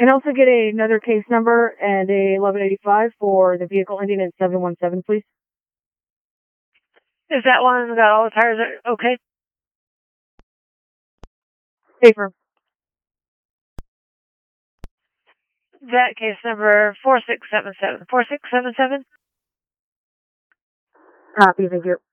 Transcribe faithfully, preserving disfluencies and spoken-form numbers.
Can I also get a, another case number and a eleven eighty-five for the vehicle ending in seven one seven, please? Is that one got all the tires okay? Paper. That case number four six seven seven. four six seven seven? Copy, thank you.